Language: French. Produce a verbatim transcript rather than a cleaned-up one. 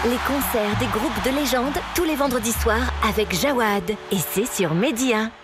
Les concerts des groupes de légende tous les vendredis soirs avec Jawad. Et c'est sur Média.